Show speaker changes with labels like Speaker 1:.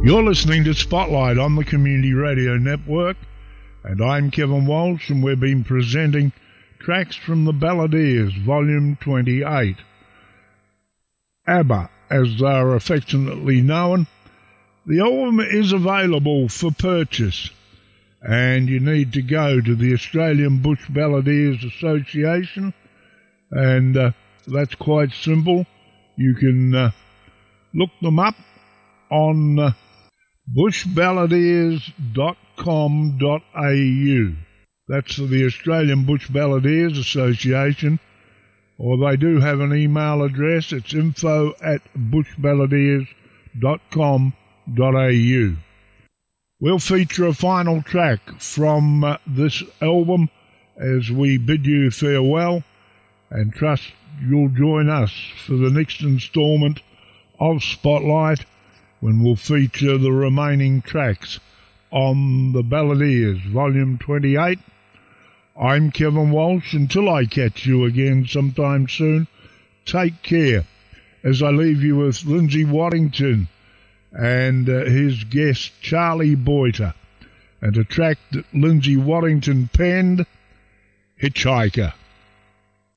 Speaker 1: You're listening to Spotlight on the Community Radio Network, and I'm Kevin Walsh, and we've been presenting tracks from the Balladeers, Volume 28. ABBA, as they are affectionately known. The album is available for purchase, and you need to go to the Australian Bush Balladeers Association, and that's quite simple. You can look them up on bushballadeers.com.au. That's the Australian Bush Balladeers Association, or they do have an email address. It's info@bushballadeers.com.au. We'll feature a final track from this album as we bid you farewell, and trust you'll join us for the next instalment of Spotlight, when we'll feature the remaining tracks on the Balladeers, Volume 28. I'm Kevin Walsh. Until I catch you again sometime soon, take care, as I leave you with Lindsay Waddington and his guest Charlie Boyter, and a track that Lindsay Waddington penned, Hitchhiker.